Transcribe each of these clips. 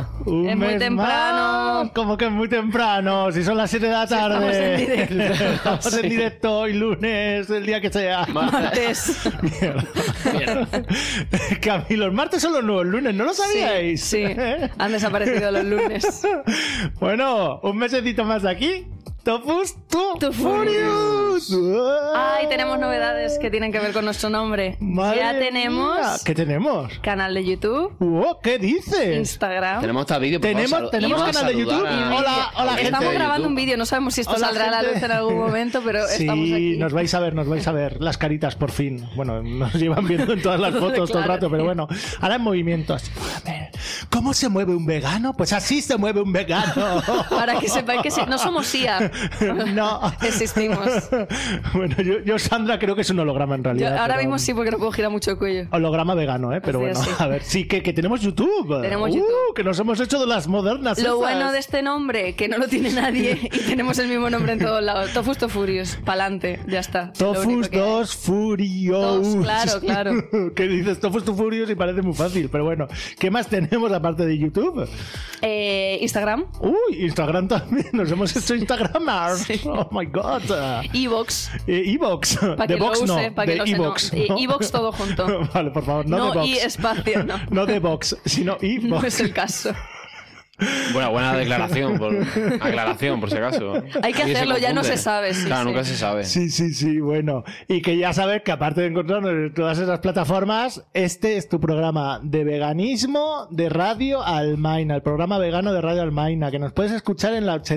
Es muy temprano. ¿Cómo que es muy temprano? Si son las 7 de la tarde. Estamos en directo hoy lunes, el día que sea. Martes. Mierda. Que a mí los martes son los nuevos lunes, ¿no lo sabíais? Sí, han desaparecido los lunes. Bueno, un mesecito más aquí. Tofus to Furious. Ay, tenemos novedades que tienen que ver con nuestro nombre. Madre ya tenemos. mía. ¿Qué tenemos? Canal de YouTube. ¿Qué dices? Instagram. Tenemos hasta vídeo. Tenemos canal de YouTube. Hola, gente. Estamos grabando un vídeo. No sabemos si esto Hola, saldrá a la gente. luz en algún momento, pero Sí, estamos aquí. nos vais a ver las caritas por fin. Bueno, nos llevan viendo en todas las fotos todo el rato, pero bueno, ahora en movimiento así. A ver, ¿cómo se mueve un vegano? Pues así se mueve un vegano. Para que sepáis que no somos IA. No. Existimos. Bueno, yo Sandra creo que es un holograma en realidad. Ahora pero... mismo sí, porque no puedo girar mucho el cuello. Holograma vegano, pero bueno, sí. a ver, sí, que tenemos YouTube. Tenemos YouTube. Que nos hemos hecho de las modernas. Lo esas. bueno de este nombre, que no lo tiene nadie y tenemos el mismo nombre en todos lados. Tofus to Furious, pa'lante, ya está. Tofus 2 Furious. Claro. ¿Qué dices? Tofus to Furious y parece muy fácil, pero bueno. ¿Qué más tenemos aparte de YouTube? Instagram. Uy, Instagram también. Nos hemos hecho Instagramers. Sí. Oh my God. Evox. Evox. Para De que lo Vox use, no. para que De lo use, Evox. no. Evox todo junto. Vale, por favor. No de No Vox. y espacio, no. No de Vox, sino Evox. No es el caso. Bueno, buena declaración, aclaración, por si acaso. Hay que Nadie hacerlo, ya no confunde. se sabe. Sí, Claro, sí. nunca se sabe. Sí, bueno. Y que ya sabes que aparte de encontrarnos en todas esas plataformas, este es tu programa de veganismo de Radio Almaina, el programa vegano de Radio Almaina, que nos puedes escuchar en la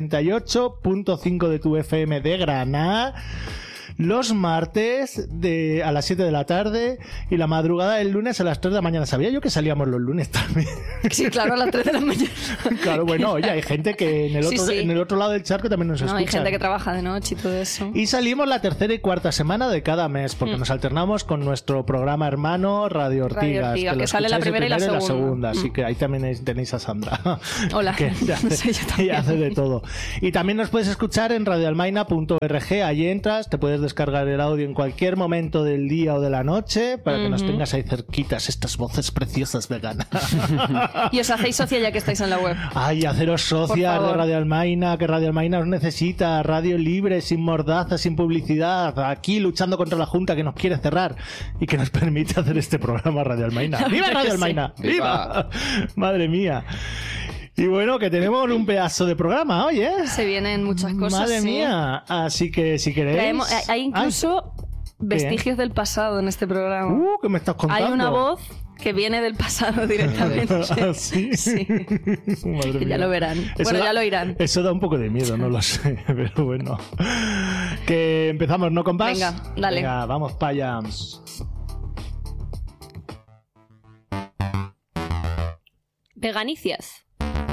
88.5 de tu FM de Granada, los martes a las 7 de la tarde y la madrugada del lunes a las 3 de la mañana. ¿Sabía yo que salíamos los lunes también? Sí, claro, a las 3 de la mañana. Claro, bueno, oye, hay gente que en el otro lado del charco también nos escucha. Hay gente que trabaja de noche y todo eso. Y salimos la tercera y cuarta semana de cada mes, porque nos alternamos con nuestro programa hermano Radio Ortigas, que lo sale la escucháis primera y la segunda. Así que ahí también tenéis a Sandra. Hola. Que ya hace, Soy yo también. y hace de todo. Y también nos puedes escuchar en radioalmaina.org. Ahí entras, te puedes descargar el audio en cualquier momento del día o de la noche para que nos tengas ahí cerquitas estas voces preciosas veganas. Y os hacéis socia ya que estáis en la web. Ay, haceros socias de Radio Almaina, que Radio Almaina os necesita. Radio libre, sin mordaza, sin publicidad. Aquí luchando contra la Junta que nos quiere cerrar y que nos permite hacer este programa Radio Almaina. ¡Viva Radio Almaina! Sí. ¡Viva! Madre mía. Y bueno, que tenemos un pedazo de programa hoy, ¿eh? Se vienen muchas cosas. Madre mía. Así que si queréis... Hay incluso vestigios del pasado en este programa. ¿Qué me estás contando? Hay una voz que viene del pasado directamente. ¿Sí? Sí. Madre Que ya mía. lo verán. Ya lo oirán. Eso da un poco de miedo, no lo sé, pero bueno. Que empezamos, ¿no, compás? Venga, dale. Venga, vamos para allá. Veganicias.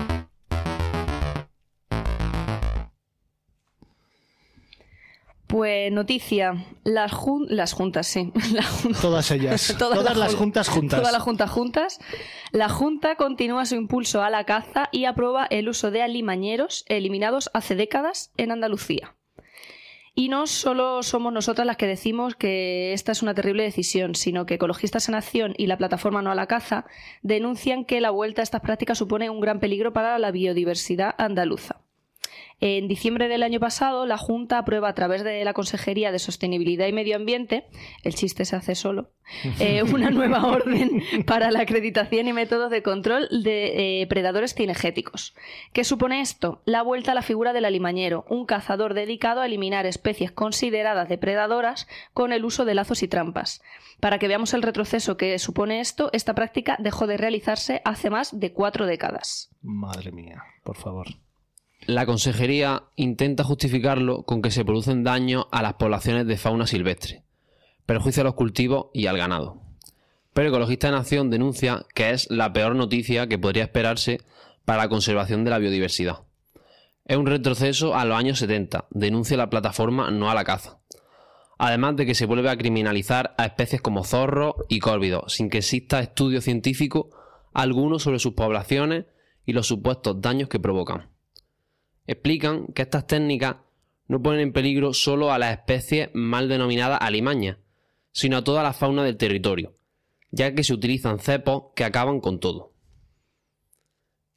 Pues noticia, las juntas, sí. Todas ellas. Todas las juntas juntas. Todas las juntas juntas. La Junta continúa su impulso a la caza y aprueba el uso de alimañeros eliminados hace décadas en Andalucía. Y no solo somos nosotras las que decimos que esta es una terrible decisión, sino que Ecologistas en Acción y la plataforma No a la Caza denuncian que la vuelta a estas prácticas supone un gran peligro para la biodiversidad andaluza. En diciembre del año pasado, la Junta aprueba a través de la Consejería de Sostenibilidad y Medio Ambiente, el chiste se hace solo, una nueva orden para la acreditación y métodos de control de predadores cinegéticos. ¿Qué supone esto? La vuelta a la figura del alimañero, un cazador dedicado a eliminar especies consideradas depredadoras con el uso de lazos y trampas. Para que veamos el retroceso que supone esto, esta práctica dejó de realizarse hace más de 4 décadas. Madre mía, por favor. La Consejería intenta justificarlo con que se producen daños a las poblaciones de fauna silvestre, perjuicio a los cultivos y al ganado. Pero Ecologistas en Acción denuncia que es la peor noticia que podría esperarse para la conservación de la biodiversidad. Es un retroceso a los años 70, denuncia la plataforma No a la Caza. Además de que se vuelve a criminalizar a especies como zorros y córvidos, sin que exista estudio científico alguno sobre sus poblaciones y los supuestos daños que provocan. Explican que estas técnicas no ponen en peligro solo a las especies mal denominadas alimañas, sino a toda la fauna del territorio, ya que se utilizan cepos que acaban con todo.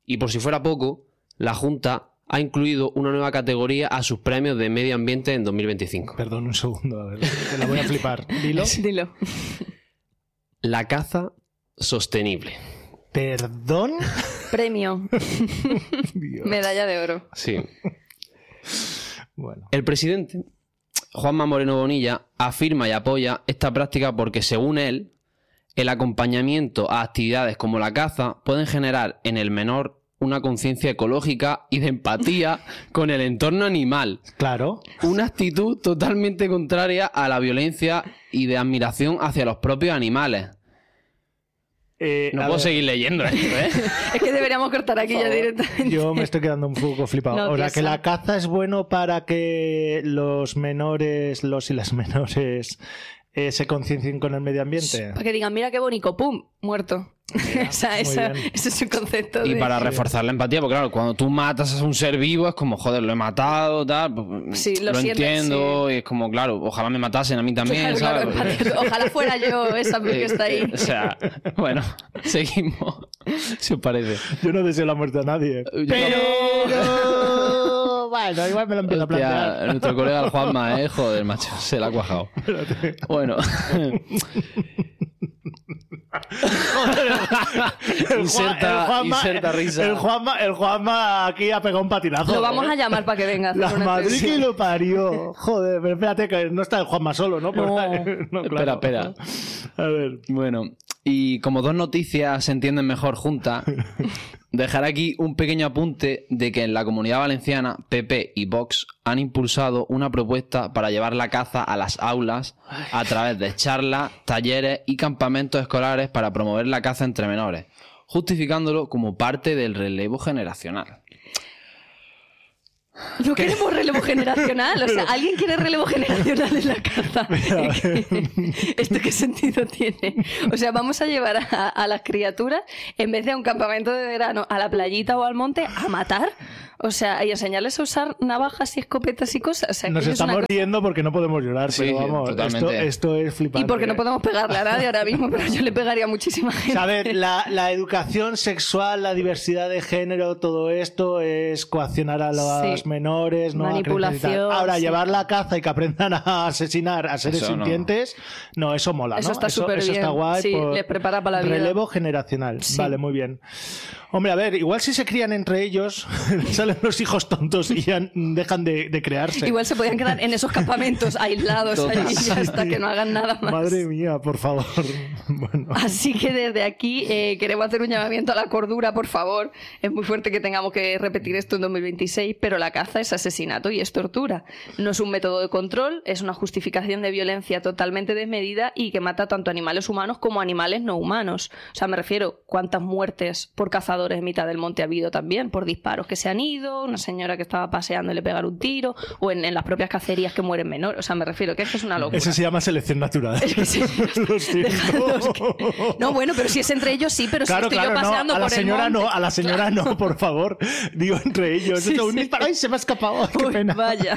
Y por si fuera poco, la Junta ha incluido una nueva categoría a sus premios de medio ambiente en 2025. Perdón un segundo, a ver, te la voy a flipar. Dilo. Dilo. La caza sostenible. ¿Perdón? Premio. Dios. Medalla de oro. Sí. Bueno. El presidente, Juanma Moreno Bonilla, afirma y apoya esta práctica porque, según él, el acompañamiento a actividades como la caza pueden generar en el menor una conciencia ecológica y de empatía con el entorno animal. Claro. Una actitud totalmente contraria a la violencia y de admiración hacia los propios animales. No puedo seguir leyendo esto, ¿eh? Es que deberíamos cortar aquí ya directamente. Yo me estoy quedando un poco flipado. No, Ahora, piensa. que la caza es bueno para que los menores, los y las menores, se conciencien con el medio ambiente. Para que digan, mira qué bonito, ¡pum! Muerto. O sea, muy ese bien. es un concepto Y de... para reforzar la empatía, porque claro, cuando tú matas a un ser vivo es como, joder, lo he matado, tal, pues, Sí, lo lo sientes, entiendo, y es como, claro, ojalá me matasen a mí también, Claro, ¿sabes? claro, ojalá fuera yo esa que está ahí. O sea, bueno, seguimos, si os parece. Yo no deseo la muerte a nadie. Pero... Bueno, igual me lo empiezo a plantear. Hostia, nuestro colega el Juanma, joder, macho, se la ha cuajado. Bueno. Inserta risa. El Juanma aquí ha pegado un patinazo. Lo vamos a llamar para que venga a hacer La una madre entrevista. que lo parió. Joder, pero espérate que no está el Juanma solo, ¿no? No. No, claro. Espera. A ver. Bueno, y como dos noticias se entienden mejor juntas, dejar aquí un pequeño apunte de que en la Comunidad Valenciana, PP y Vox han impulsado una propuesta para llevar la caza a las aulas a través de charlas, talleres y campamentos escolares para promover la caza entre menores, justificándolo como parte del relevo generacional. No queremos relevo generacional. O sea, ¿alguien quiere relevo generacional en la caza? ¿Esto qué sentido tiene? O sea, vamos a llevar a las criaturas, en vez de a un campamento de verano, a la playita o al monte, a matar. O sea, y enseñarles a usar navajas y escopetas y cosas. O sea, Nos que es una estamos cosa- riendo porque no podemos llorar, Sí, pero vamos, totalmente. esto es flipante. Y porque no podemos pegarle a nadie ahora mismo, pero yo le pegaría a muchísima gente. A ver, la educación sexual, la diversidad de género, todo esto es coaccionar a los Sí. menores, ¿no? A Manipulación, crecer y tal. Ahora, sí. llevar la caza y que aprendan a asesinar a seres Eso no. sintientes, no, eso mola, ¿no? Eso está súper eso bien. está guay. Sí, les prepara para la vida. Relevo generacional. Sí. Vale, muy bien. Hombre, a ver, igual si se crían entre ellos, salen los hijos tontos y ya dejan de crearse. Igual se podían quedar en esos campamentos aislados Total. allí ya hasta que no hagan nada más. Madre mía, por favor. Bueno. Así que desde aquí queremos hacer un llamamiento a la cordura, por favor. Es muy fuerte que tengamos que repetir esto en 2026, pero la caza es asesinato y es tortura. No es un método de control, es una justificación de violencia totalmente desmedida y que mata tanto animales humanos como animales no humanos. O sea, me refiero, ¿cuántas muertes por cazadores en mitad del monte ha habido también? Por disparos que se han ido, una señora que estaba paseando y le pegaron un tiro, o en las propias cacerías que mueren menores. O sea, me refiero que es una locura. Eso se llama selección natural. Es que sí, Lo siento. dejadlos que- No, bueno, pero si es entre ellos sí, pero Claro, si estoy yo claro, no, paseando a la por señora el monte... no, a la señora no, por favor. Digo, entre ellos. Sí, Esto, un sí. disparo, ¡ay, se me ha escapado! ¡Qué Uy, pena! vaya.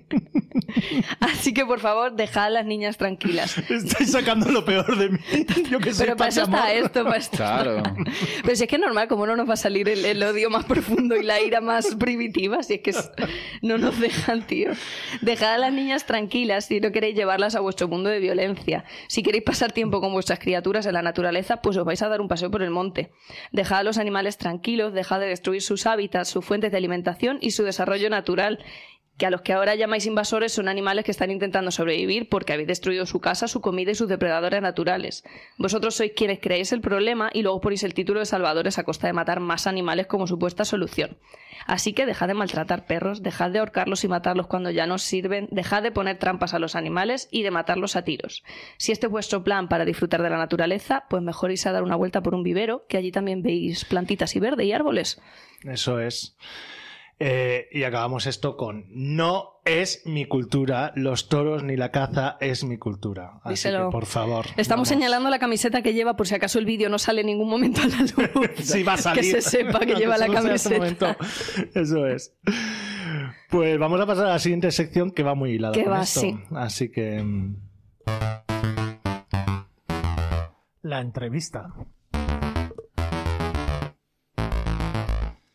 Así que, por favor, dejad a las niñas tranquilas. Estoy sacando lo peor de mí. Yo que soy Pero para eso paz y está amor. esto, para esto está. Claro. Pero si es que es normal, como no nos va a salir el odio más profundo y la ira más primitiva, si es que no nos dejan, tío. Dejad a las niñas tranquilas si no queréis llevarlas a vuestro mundo de violencia. Si queréis pasar tiempo con vuestras criaturas en la naturaleza, pues os vais a dar un paseo por el monte. Dejad a los animales tranquilos, dejad de destruir sus hábitats, sus fuentes de alimentación y su desarrollo natural. Que a los que ahora llamáis invasores son animales que están intentando sobrevivir porque habéis destruido su casa, su comida y sus depredadores naturales. Vosotros sois quienes creáis el problema y luego ponéis el título de salvadores a costa de matar más animales como supuesta solución. Así que dejad de maltratar perros, dejad de ahorcarlos y matarlos cuando ya no os sirven, dejad de poner trampas a los animales y de matarlos a tiros. Si este es vuestro plan para disfrutar de la naturaleza, pues mejor irse a dar una vuelta por un vivero, que allí también veis plantitas y verde y árboles. Eso es. Y acabamos esto con: no es mi cultura, los toros ni la caza es mi cultura. Así Díselo. que, por favor. Estamos vamos. señalando la camiseta que lleva, por si acaso el vídeo no sale en ningún momento a la luz. Sí, va a salir. Que se sepa que lleva la Solo sea este camiseta. momento. Eso es. Pues vamos a pasar a la siguiente sección que va muy hilada Que con va, esto. sí. Así que... la entrevista.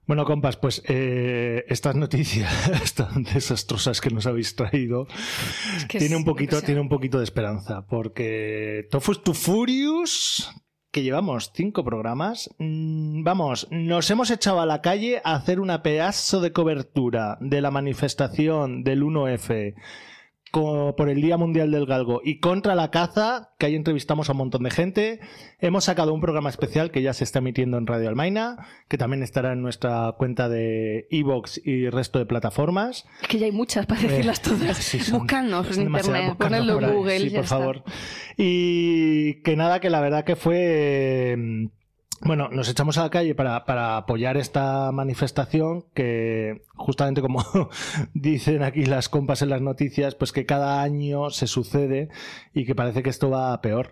Bueno, compas, pues estas noticias tan desastrosas que nos habéis traído tiene un poquito de esperanza, porque Tofus to Furious, que llevamos 5 programas, vamos, nos hemos echado a la calle a hacer una pedazo de cobertura de la manifestación del 1F por el Día Mundial del Galgo y contra la caza, que ahí entrevistamos a un montón de gente. Hemos sacado un programa especial que ya se está emitiendo en Radio Almaina, que también estará en nuestra cuenta de iVoox y resto de plataformas. Es que ya hay muchas para decirlas todas. Sí, buscadnos en internet, ponedlo en Google. Sí, ya por está. favor. Y que nada, que la verdad que fue... Bueno, nos echamos a la calle para apoyar esta manifestación que, justamente como dicen aquí las compas en las noticias, pues que cada año se sucede y que parece que esto va a peor.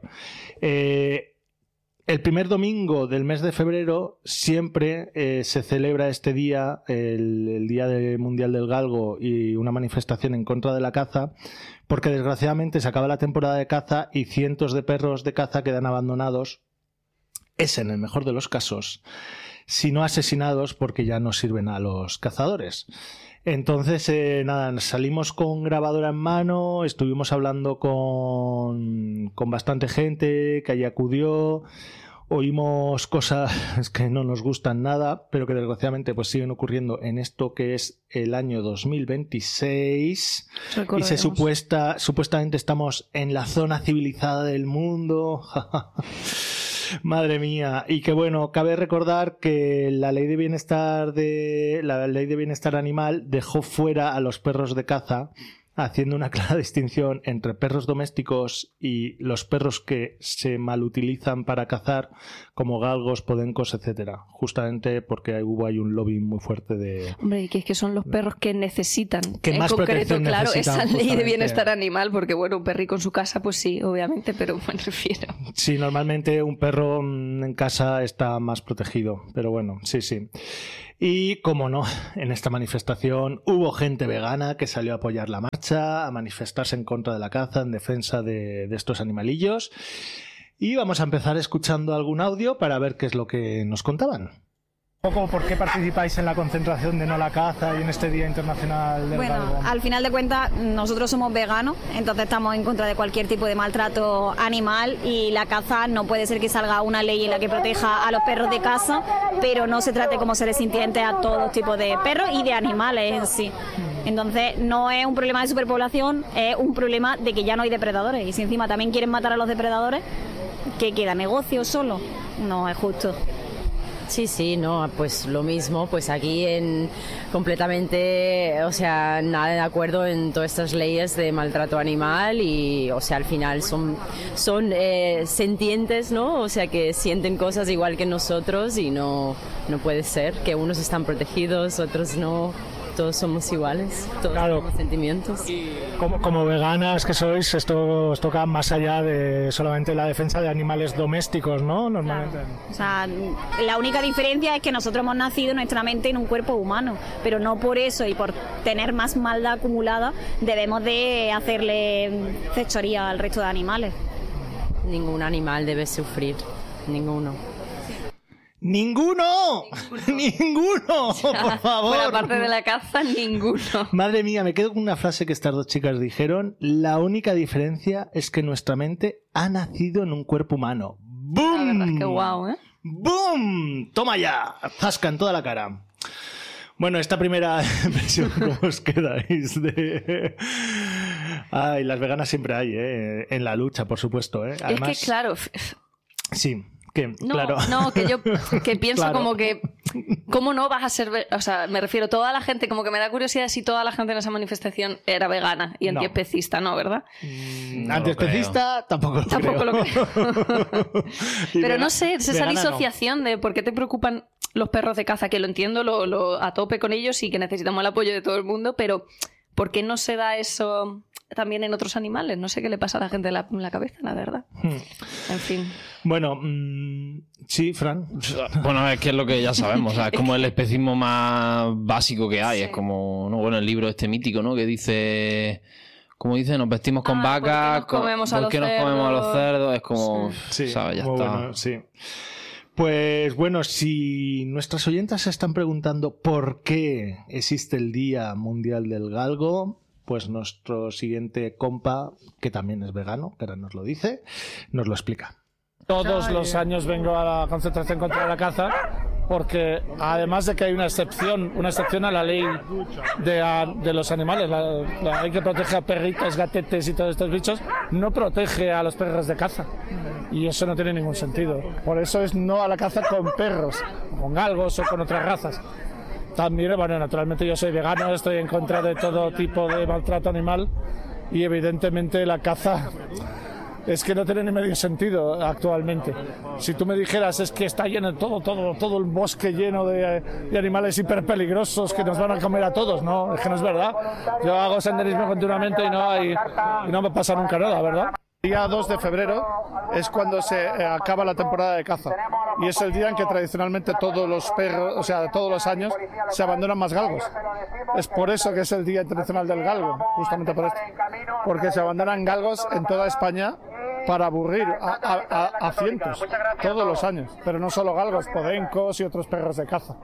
El primer domingo del mes de febrero siempre se celebra este día, el Día Mundial del Galgo, y una manifestación en contra de la caza, porque desgraciadamente se acaba la temporada de caza y cientos de perros de caza quedan abandonados. Es en el mejor de los casos, si no asesinados, porque ya no sirven a los cazadores. Entonces, nada, salimos con grabadora en mano, estuvimos hablando con bastante gente que allí acudió, oímos cosas que no nos gustan nada, pero que desgraciadamente pues siguen ocurriendo en esto que es el año 2026. Y supuestamente estamos en la zona civilizada del mundo. Madre mía. Y que bueno, cabe recordar que la ley de bienestar animal dejó fuera a los perros de caza, haciendo una clara distinción entre perros domésticos y los perros que se malutilizan para cazar, como galgos, podencos, etcétera. Justamente porque hubo ahí un lobby muy fuerte de... Hombre, y que es que son los perros que necesitan, que en más concreto, claro, necesitan, esa ley de justamente. bienestar animal, porque bueno, un perrico en su casa, pues sí, obviamente, pero me refiero... Sí, normalmente un perro en casa está más protegido, pero bueno, sí. Y, como no, en esta manifestación hubo gente vegana que salió a apoyar la marcha, a manifestarse en contra de la caza, en defensa de estos animalillos. Y vamos a empezar escuchando algún audio para ver qué es lo que nos contaban. Un poco, ¿por qué participáis en la concentración de no la caza y en este Día Internacional del Galgo? Bueno, al final de cuentas, nosotros somos veganos, entonces estamos en contra de cualquier tipo de maltrato animal, y la caza no puede ser que salga una ley en la que proteja a los perros de caza, pero no se trate como seres sintientes a todos tipos de perros y de animales en sí. Entonces no es un problema de superpoblación, es un problema de que ya no hay depredadores, y si encima también quieren matar a los depredadores, ¿qué queda? ¿Negocio solo? No es justo. Sí, no, pues lo mismo, pues aquí completamente, o sea, nada de acuerdo en todas estas leyes de maltrato animal, y, o sea, al final son sentientes, ¿no? O sea, que sienten cosas igual que nosotros, y no puede ser que unos están protegidos, otros no. Todos somos iguales, todos tenemos sentimientos. Como veganas que sois, esto os toca más allá de solamente la defensa de animales domésticos, ¿no? Normalmente. Claro. O sea, la única diferencia es que nosotros hemos nacido nuestra mente en un cuerpo humano, pero no por eso y por tener más maldad acumulada debemos de hacerle fechoría al resto de animales. Ningún animal debe sufrir, ninguno. ¡Ninguno! ¡Ninguno! Por favor. Por la parte de la caza, ninguno. Madre mía, me quedo con una frase que estas dos chicas dijeron. La única diferencia es que nuestra mente ha nacido en un cuerpo humano. ¡Bum! La verdad es que guau, ¿eh? ¡Bum! ¡Toma ya! ¡Zasca en toda la cara! Bueno, esta primera impresión, ¿cómo os quedáis? Ay, las veganas siempre hay, ¿eh? En la lucha, por supuesto, ¿eh? Además, es que, claro... Sí. Que, no, claro. no, que yo que pienso Claro. como que ¿cómo no vas a ser o sea, me refiero, toda la gente, como que me da curiosidad si toda la gente en esa manifestación era vegana y antiespecista, ¿no? ¿Verdad? No Antiespecista tampoco lo Tampoco creo. lo creo. Y Pero no sé, es esa vegana no. disociación de por qué te preocupan los perros de caza, que lo entiendo, lo a tope con ellos y que necesitamos el apoyo de todo el mundo, pero ¿por qué no se da eso también en otros animales? No sé qué le pasa a la gente en la cabeza, la verdad. En fin. Bueno, sí, Fran. Bueno, es que es lo que ya sabemos, o sea, es como el especismo más básico que hay, es como, no, bueno, el libro este mítico, ¿no? Que dice, como dice, nos vestimos con vacas, ¿por qué nos comemos a ¿por qué los nos comemos a los cerdos? cerdos? Es como, Sí, ¿sabes? Ya muy está. bueno, sí. Pues bueno, si nuestras oyentas se están preguntando por qué existe el Día Mundial del Galgo, pues nuestro siguiente compa, que también es vegano, que ahora nos lo dice, nos lo explica. Todos los años vengo a la concentración contra la caza porque además de que hay una excepción a la ley de los animales, la ley que protege a perritos, gatetes y todos estos bichos, no protege a los perros de caza. Y eso no tiene ningún sentido. Por eso es no a la caza con perros, con galgos o con otras razas. También, bueno, naturalmente yo soy vegano, estoy en contra de todo tipo de maltrato animal y evidentemente la caza es que no tiene ni medio sentido actualmente. Si tú me dijeras es que está lleno de todo el bosque lleno de animales hiper peligrosos que nos van a comer a todos, no, es que no es verdad. Yo hago senderismo continuamente y no me pasa nunca nada, ¿verdad? El día 2 de febrero es cuando se acaba la temporada de caza y es el día en que tradicionalmente todos los perros, o sea, todos los años se abandonan más galgos. Es por eso que es el Día Internacional del Galgo, justamente por esto, porque se abandonan galgos en toda España para aburrir a cientos, todos los años, pero no solo galgos, podencos y otros perros de caza.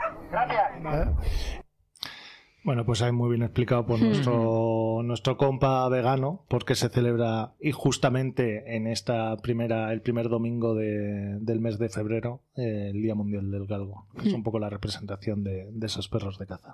Bueno, pues hay muy bien explicado por nuestro compa vegano, porque se celebra y justamente en el primer domingo del mes de febrero, el Día Mundial del Galgo. Es un poco la representación de esos perros de caza.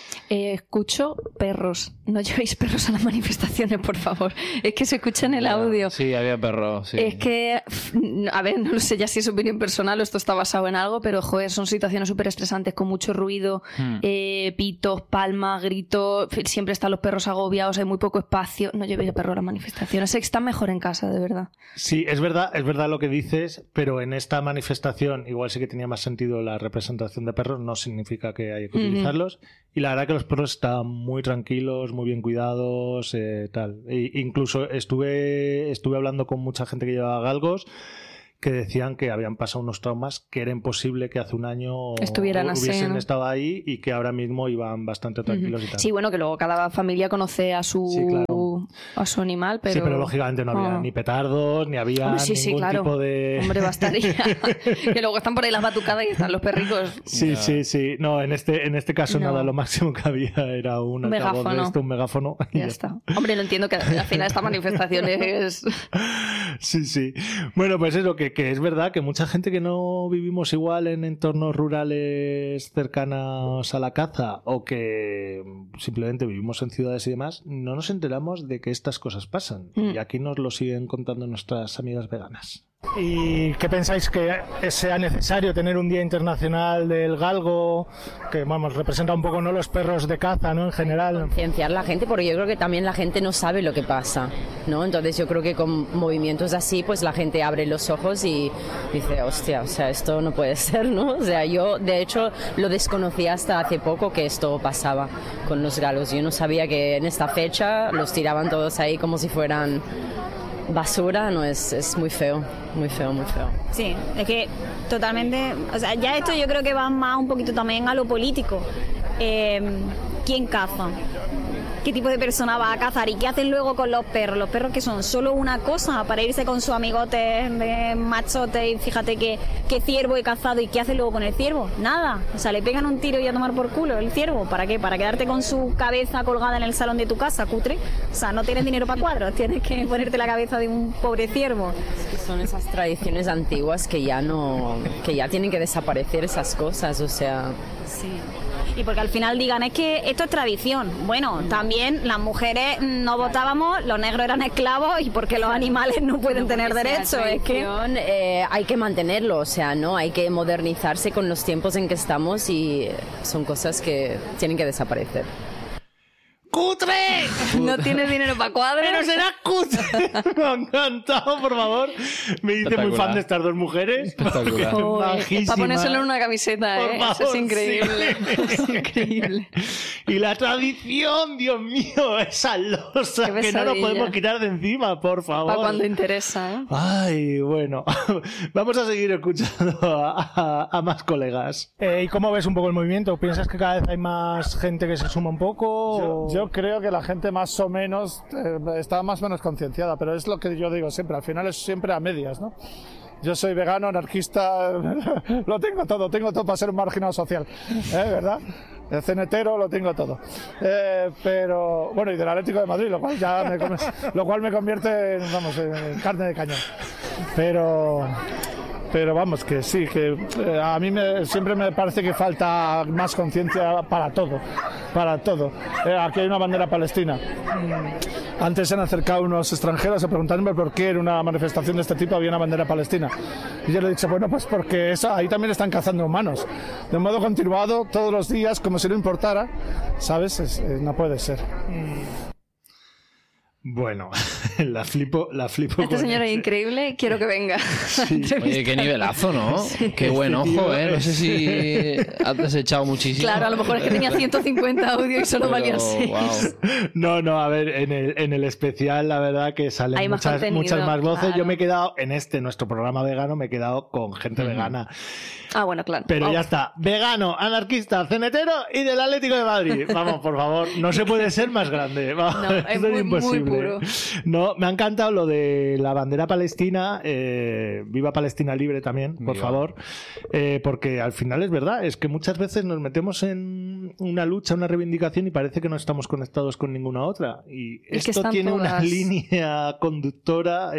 Escucho perros. No llevéis perros a las manifestaciones, por favor. Es que se escucha en el audio. Sí, había perros. Sí. Es que, a ver, no lo sé ya si es opinión personal o esto está basado en algo, pero joder, son situaciones súper estresantes con mucho ruido, pitos, palmas, gritos, siempre están los perros agobiados, hay muy poco espacio. No llevéis a perro a las manifestaciones. Están mejor en casa, de verdad. Sí, es verdad lo que dices, pero en esta manifestación igual sí que tenía más sentido la representación de perros, no significa que haya que utilizarlos. Y la verdad que los perros están muy tranquilos, muy bien cuidados, tal. Incluso estuve hablando con mucha gente que llevaba galgos que decían que habían pasado unos traumas que era imposible que hace un año hubiesen estado ahí y que ahora mismo iban bastante tranquilos y tal. Sí, bueno, que luego cada familia conoce a su animal, pero... Sí, pero lógicamente no había ni petardos, ni había ningún tipo de... Hombre, bastaría. Que luego están por ahí las batucadas y están los perricos. Sí. No, en este caso nada, lo máximo que había era un altavoz un megáfono. Ya está. Hombre, lo entiendo que al final esta manifestación es... Sí. Bueno, pues eso, que es verdad que mucha gente que no vivimos igual en entornos rurales cercanos a la caza o que simplemente vivimos en ciudades y demás, no nos enteramos de que estas cosas pasan. Y aquí nos lo siguen contando nuestras amigas veganas. ¿Y qué pensáis que sea necesario tener un Día Internacional del Galgo, que vamos, representa un poco no los perros de caza, ¿no? En general. Concienciar a la gente, porque yo creo que también la gente no sabe lo que pasa, ¿no? Entonces yo creo que con movimientos así, pues la gente abre los ojos y dice, hostia, o sea, esto no puede ser, ¿no? O sea, yo de hecho lo desconocía hasta hace poco que esto pasaba con los galgos. Yo no sabía que en esta fecha los tiraban todos ahí como si fueran basura, no, es muy feo. Sí, es que totalmente, o sea, ya esto yo creo que va más un poquito también a lo político. ¿Quién caza? ¿Qué tipo de persona va a cazar? ¿Y qué hacen luego con los perros? Los perros que son solo una cosa para irse con su amigote de machote y fíjate que ciervo he cazado. ¿Y qué hacen luego con el ciervo? Nada. O sea, le pegan un tiro y a tomar por culo el ciervo. ¿Para qué? ¿Para quedarte con su cabeza colgada en el salón de tu casa, cutre? O sea, no tienes dinero para cuadros, tienes que ponerte la cabeza de un pobre ciervo. Son esas tradiciones antiguas que ya tienen que desaparecer esas cosas, o sea... Sí. Y porque al final digan, es que esto es tradición. Bueno, también las mujeres no votábamos, los negros eran esclavos y porque los animales no pueden tener derechos. Es que hay que mantenerlo, o sea, no, hay que modernizarse con los tiempos en que estamos y son cosas que tienen que desaparecer. ¡Cutre! ¿No tienes dinero para cuadros? ¡Pero será cutre! Me ha encantado, por favor. Me dice muy fan de estas dos mujeres. Espectacular. Para ponérselo en una camiseta, por favor, eso es increíble. Sí. Es increíble. Y la tradición, Dios mío, esa losa que no nos podemos quitar de encima, por favor. Para cuando interesa, ¿eh? Ay, bueno. Vamos a seguir escuchando a más colegas. ¿Y cómo ves un poco el movimiento? ¿Piensas que cada vez hay más gente que se suma un poco? Yo creo que la gente más o menos está más o menos concienciada, pero es lo que yo digo siempre, al final es siempre a medias, ¿no? Yo soy vegano, anarquista, lo tengo todo para ser un marginado social, ¿verdad? El cenetero, lo tengo todo. Pero, bueno, y del Atlético de Madrid, lo cual me convierte en carne de cañón. Pero vamos, que sí, que a mí siempre me parece que falta más conciencia para todo. Aquí hay una bandera palestina. Antes se han acercado unos extranjeros a preguntarme por qué en una manifestación de este tipo había una bandera palestina. Y yo le he dicho, bueno, pues porque ahí también están cazando humanos. De modo continuado, todos los días, como si no importara, ¿sabes? No puede ser. Bueno, la flipo. Este señor es increíble, quiero que venga. Sí. Oye, qué nivelazo, ¿no? Sí. Qué buen ojo, ¿eh? No sé si has desechado muchísimo. Claro, a lo mejor es que tenía 150 audios y solo valían 6. Wow. No, a ver, en el especial la verdad que salen muchas más voces. Claro. Yo me he quedado, en nuestro programa vegano, me he quedado con gente vegana. Ah, bueno, claro. Pero ya está. Vegano, anarquista, cenetero y del Atlético de Madrid. Vamos, por favor, no se puede ser más grande. Vamos, no, es imposible. Muy puro. No, me ha encantado lo de la bandera palestina. Viva Palestina libre también, por favor. Porque al final es verdad, es que muchas veces nos metemos en una lucha, una reivindicación y parece que no estamos conectados con ninguna otra. Y esto tiene una línea conductora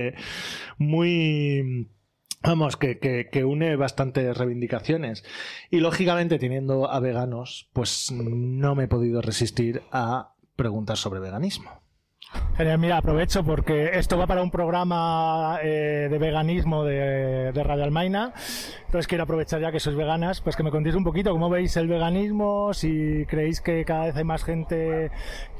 muy... Vamos, que une bastantes reivindicaciones. Y lógicamente, teniendo a veganos, pues no me he podido resistir a preguntar sobre veganismo. Genial, mira, aprovecho porque esto va para un programa de veganismo de Radio Almaina. Entonces quiero aprovechar ya que sois veganas, pues que me contéis un poquito cómo veis el veganismo, si creéis que cada vez hay más gente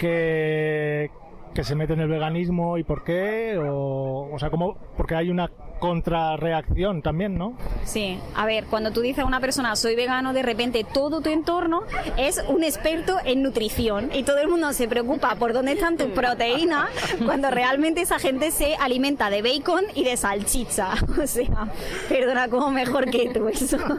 que se mete en el veganismo y por qué, o sea, porque hay una contrarreacción también, ¿no? Sí, a ver, cuando tú dices a una persona soy vegano, de repente todo tu entorno es un experto en nutrición y todo el mundo se preocupa por dónde están tus proteínas cuando realmente esa gente se alimenta de bacon y de salchicha. O sea, perdona, como mejor que tú,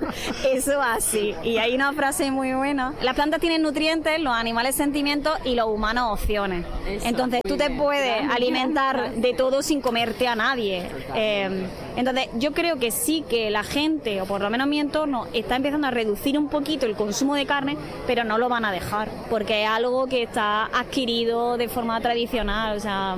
eso así. Y hay una frase muy buena: las plantas tienen nutrientes, los animales sentimientos y los humanos opciones. Entonces tú te puedes alimentar de todo sin comerte a nadie. Entonces yo creo que sí que la gente, o por lo menos mi entorno, está empezando a reducir un poquito el consumo de carne, pero no lo van a dejar, porque es algo que está adquirido de forma tradicional, o sea...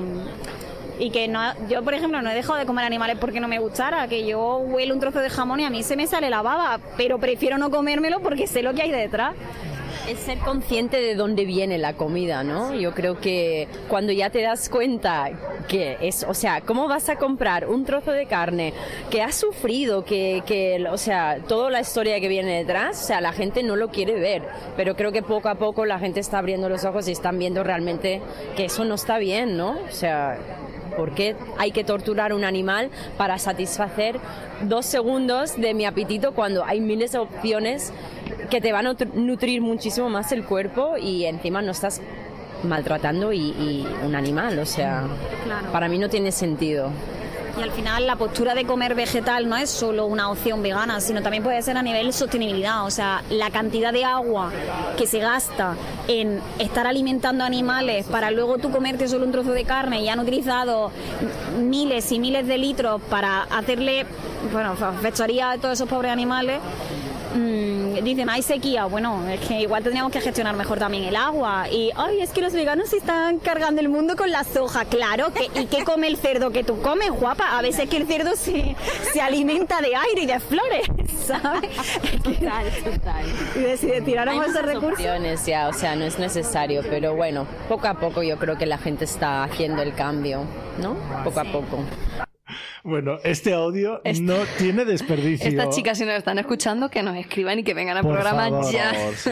Y que no, yo, por ejemplo, no he dejado de comer animales porque no me gustara, que yo huelo un trozo de jamón y a mí se me sale la baba, pero prefiero no comérmelo porque sé lo que hay detrás. Es ser consciente de dónde viene la comida, ¿no? Yo creo que cuando ya te das cuenta que es, o sea, ¿cómo vas a comprar un trozo de carne que ha sufrido, o sea, toda la historia que viene detrás? O sea, la gente no lo quiere ver, pero creo que poco a poco la gente está abriendo los ojos y están viendo realmente que eso no está bien, ¿no? O sea... ¿Por qué hay que torturar un animal para satisfacer 2 segundos de mi apetito cuando hay miles de opciones que te van a nutrir muchísimo más el cuerpo y encima no estás maltratando y un animal? O sea, claro. Para mí no tiene sentido. Y al final la postura de comer vegetal no es solo una opción vegana, sino también puede ser a nivel sostenibilidad. O sea, la cantidad de agua que se gasta en estar alimentando animales para luego tú comerte solo un trozo de carne y han utilizado miles y miles de litros para hacerle, bueno, fechoría a todos esos pobres animales. Dicen, hay sequía, bueno, es que igual tendríamos que gestionar mejor también el agua. Y, ay, es que los veganos se están cargando el mundo con la soja. Claro, ¿y qué come el cerdo que tú comes, guapa? A veces que el cerdo se alimenta de aire y de flores, ¿sabes? Total. Y si tiráramos esos recursos... opciones ya, o sea, no es necesario, pero bueno, poco a poco yo creo que la gente está haciendo el cambio, ¿no? Poco a poco. Bueno, este audio no tiene desperdicio. Estas chicas, si nos están escuchando, que nos escriban y que vengan al programa ya. Por favor, sí.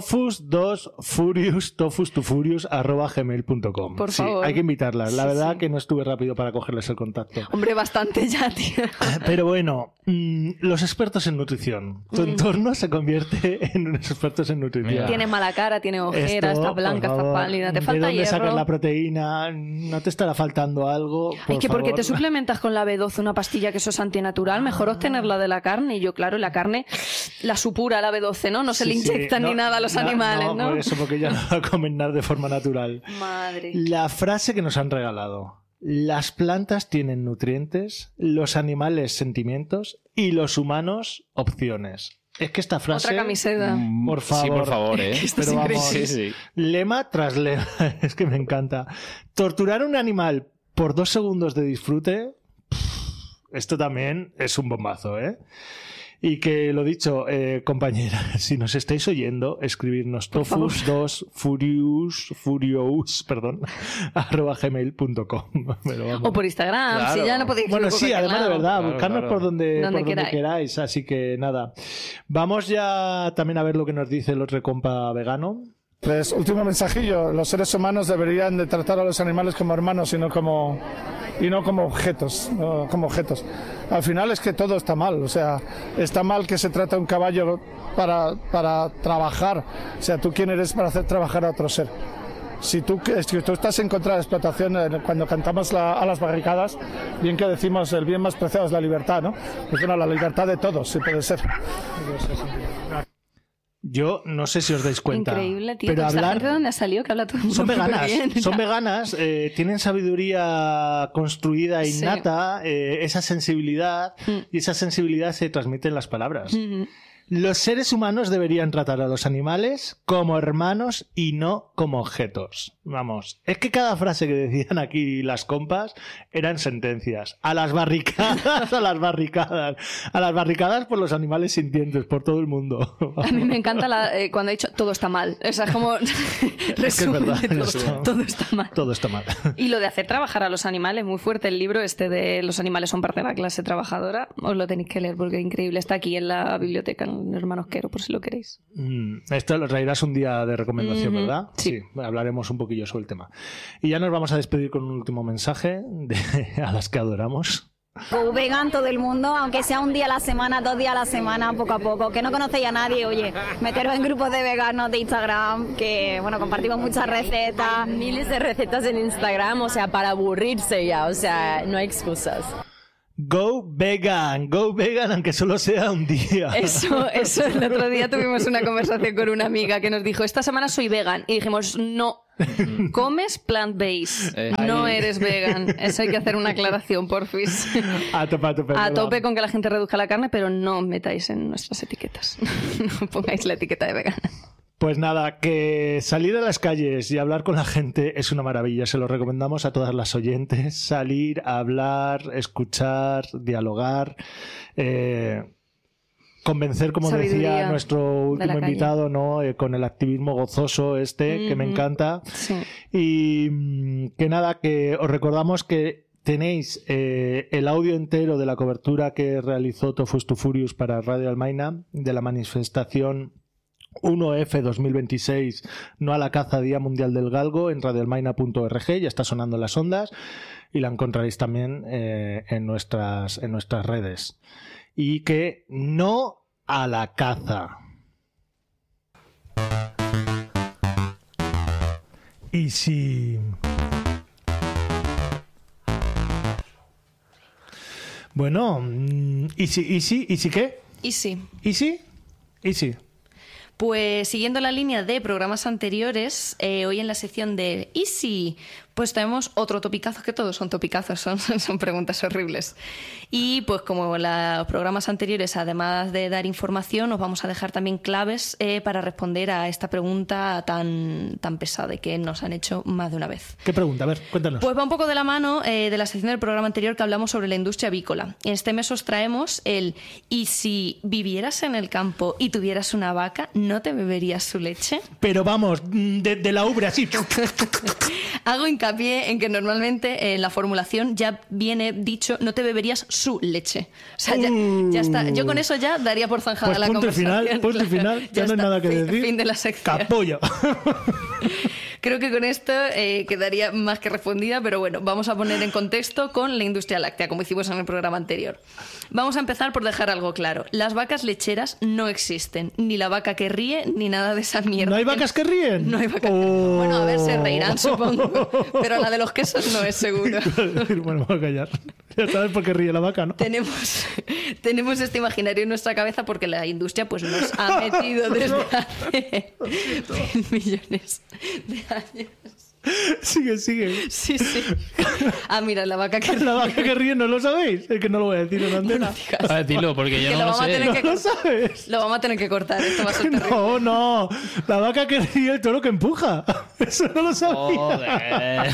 tofus2furious@gmail.com. Por favor. Hay que invitarlas. La verdad que no estuve rápido para cogerles el contacto. Hombre, bastante ya, tío. Pero bueno, los expertos en nutrición. Tu entorno se convierte en unos expertos en nutrición. Mira. Tienes mala cara, tienes ojeras, estás blanca, estás pálida, te falta ¿de dónde hierro? sacas la proteína? ¿No te estará faltando algo? Es que porque te suplementas con la B12 una pastilla que eso es antinatural, mejor obtenerla de la carne. Y yo, claro, la carne la supura la B12, ¿no? No se le inyectan ni nada a los animales, ¿no? Por eso, porque ya no comen nada de forma natural. Madre. La frase que nos han regalado. Las plantas tienen nutrientes, los animales sentimientos y los humanos opciones. Es que esta frase... Otra camiseta. Por favor. Sí, por favor, ¿eh? Pero vamos, Sí. lema tras lema. Es que me encanta. Torturar a un animal por 2 segundos de disfrute, esto también es un bombazo, ¿eh? Y que lo dicho, compañera, si nos estáis oyendo, escribirnos tofus2furious, @gmail.com. O por Instagram, Claro. si ya no podéis... Bueno, sí, además de verdad, Claro, buscarnos claro. por donde Donde queráis. Así que nada, vamos ya también a ver lo que nos dice el otro compa vegano. Pues, último mensajillo, los seres humanos deberían de tratar a los animales como hermanos y no como objetos, no como objetos. Al final es que todo está mal, o sea, está mal que se trate a un caballo para trabajar, o sea, ¿tú quién eres para hacer trabajar a otro ser? Si tú estás en contra de la explotación, cuando cantamos a las barricadas, bien que decimos el bien más preciado es la libertad, ¿no? Pues bueno, la libertad de todos, si puede ser. Yo no sé si os dais cuenta, Increíble, tío. pero ¿Esta hablar... gente de dónde ha salido? Que habla todo el mundo Son veganas, superbién. son veganas, tienen sabiduría construida, Sí. innata, esa sensibilidad, y esa sensibilidad se transmite en las palabras. Los seres humanos deberían tratar a los animales como hermanos y no como objetos. Vamos, es que cada frase que decían aquí las compas eran sentencias. A las barricadas, a las barricadas. A las barricadas por los animales sintientes, por todo el mundo. A mí me encanta cuando ha dicho todo está mal. O sea, es como resumen verdad, de todo, esto- todo está mal. Todo está mal. Y lo de hacer trabajar a los animales, muy fuerte. El libro este de Los animales son parte de la clase trabajadora, os lo tenéis que leer porque es increíble. Está aquí en la biblioteca, en Hermanos Quero, por si lo queréis. Esto lo traerás un día de recomendación, Ujú, ¿verdad? sí. Hablaremos un poquillo sobre el tema. Y ya nos vamos a despedir con un último mensaje a las que adoramos. Go vegan todo el mundo, aunque sea un día a la semana, 2 días a la semana, poco a poco. Que no conocéis a nadie, oye, meteros en grupos de veganos de Instagram, que bueno, compartimos muchas recetas. Miles de recetas en Instagram, o sea, para aburrirse ya, o sea, no hay excusas. Go vegan, aunque solo sea un día. Eso, el otro día tuvimos una conversación con una amiga que nos dijo, esta semana soy vegan. Y dijimos, no, comes plant-based, no eres vegan. Eso hay que hacer una aclaración, porfis. A tope, A ¿verdad? tope con que la gente reduzca la carne, pero no metáis en nuestras etiquetas. No pongáis la etiqueta de vegana. Pues nada, que salir a las calles y hablar con la gente es una maravilla. Se lo recomendamos a todas las oyentes. Salir, hablar, escuchar, dialogar, convencer, como Sabiduría decía nuestro de la último calle. invitado, ¿no? Con el activismo gozoso que me encanta. Sí. Y que nada, que os recordamos que tenéis el audio entero de la cobertura que realizó Tofus to Furious para Radio Almaina de la manifestación 1F 2026, no a la caza, Día Mundial del Galgo, en radioalmaina.org, ya está sonando en las ondas y la encontraréis también en nuestras redes. Y que no a la caza. Y si... Bueno, ¿y si qué? Y sí. ¿Y si? Pues siguiendo la línea de programas anteriores, hoy en la sección de Easy, pues tenemos otro topicazo, que todos son topicazos, son preguntas horribles. Y pues como en los programas anteriores, además de dar información, os vamos a dejar también claves para responder a esta pregunta tan pesada y que nos han hecho más de una vez. ¿Qué pregunta? A ver, cuéntanos. Pues va un poco de la mano de la sección del programa anterior que hablamos sobre la industria avícola. En este mes os traemos el ¿y si vivieras en el campo y tuvieras una vaca, no te beberías su leche? Pero vamos, de la ubre así. Hago hincapié en que normalmente en la formulación ya viene dicho no te beberías su leche. O sea, ya está. Yo con eso ya daría por zanjada Pues la punto conversación. final, ya no hay está. nada que decir. Fin de la sección. Capullo. Creo que con esto quedaría más que respondida, pero bueno, vamos a poner en contexto con la industria láctea, como hicimos en el programa anterior. Vamos a empezar por dejar algo claro. Las vacas lecheras no existen, ni la vaca que ríe, ni nada de esa mierda. ¿No hay vacas que ríen? No hay vacas que ríen. Bueno, a ver, se reirán, supongo, pero la de los quesos no es seguro. Bueno, voy a callar. Ya sabes por qué ríe la vaca, ¿no? Tenemos este imaginario en nuestra cabeza porque la industria pues nos ha metido desde hace millones de años. Sigue. Sí. Ah, mira, la vaca que ríe. La vaca que ríe, ¿no lo sabéis? Es que no lo voy a decir en la antena. A decirlo, porque yo Que no lo lo vamos a sé. tener que ¿No lo sabes? Lo vamos a tener que cortar, esto va a ser terrible. No. La vaca que ríe, el toro que empuja. Eso no lo sabía. Joder.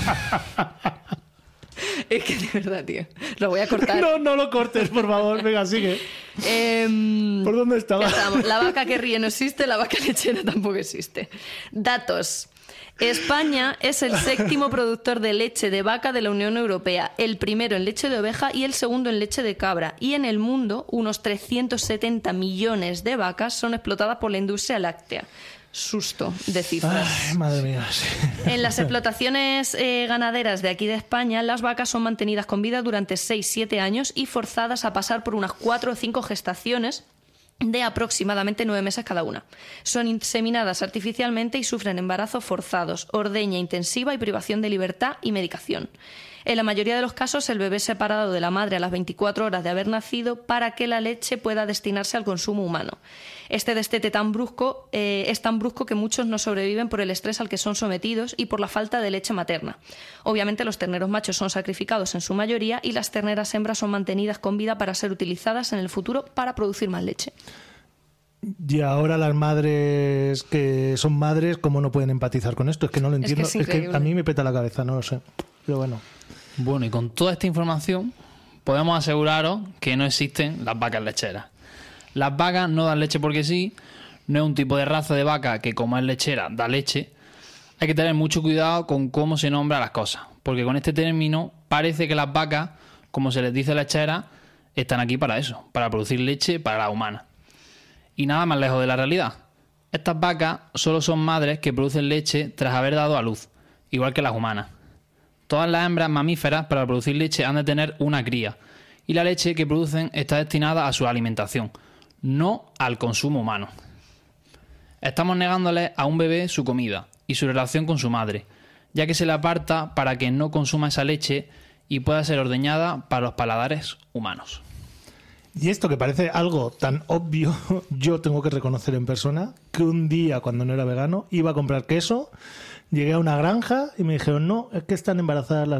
Es que de verdad, tío. Lo voy a cortar. No lo cortes, por favor. Venga, sigue. ¿Por dónde estaba? Ya estamos. La vaca que ríe no existe, la vaca lechera tampoco existe. Datos. España es el 7º productor de leche de vaca de la Unión Europea, el primero en leche de oveja y el segundo en leche de cabra. Y en el mundo, unos 370 millones de vacas son explotadas por la industria láctea. Susto de cifras. Ay, madre mía. Sí. En las explotaciones ganaderas de aquí de España, las vacas son mantenidas con vida durante 6-7 años y forzadas a pasar por unas 4 o 5 gestaciones de aproximadamente 9 meses cada una. Son inseminadas artificialmente y sufren embarazos forzados, ordeña intensiva y privación de libertad y medicación. En la mayoría de los casos, el bebé es separado de la madre a las 24 horas de haber nacido para que la leche pueda destinarse al consumo humano. Este destete es tan brusco que muchos no sobreviven por el estrés al que son sometidos y por la falta de leche materna. Obviamente, los terneros machos son sacrificados en su mayoría y las terneras hembras son mantenidas con vida para ser utilizadas en el futuro para producir más leche. Y ahora las madres que son madres, ¿cómo no pueden empatizar con esto? Es que no lo entiendo. Es que a mí me peta la cabeza, no lo sé. Pero bueno. Bueno, y con toda esta información podemos aseguraros que no existen las vacas lecheras. Las vacas no dan leche porque sí, no es un tipo de raza de vaca que, como es lechera, da leche. Hay que tener mucho cuidado con cómo se nombran las cosas, porque con este término parece que las vacas, como se les dice lecheras, están aquí para eso, para producir leche para la humana. Y nada más lejos de la realidad. Estas vacas solo son madres que producen leche tras haber dado a luz, igual que las humanas. Todas las hembras mamíferas para producir leche han de tener una cría, y la leche que producen está destinada a su alimentación, no al consumo humano. Estamos negándole a un bebé su comida y su relación con su madre, ya que se le aparta para que no consuma esa leche y pueda ser ordeñada para los paladares humanos. Y esto que parece algo tan obvio, yo tengo que reconocer en persona que un día, cuando no era vegano, iba a comprar queso, llegué a una granja y me dijeron, no, es que están embarazadas las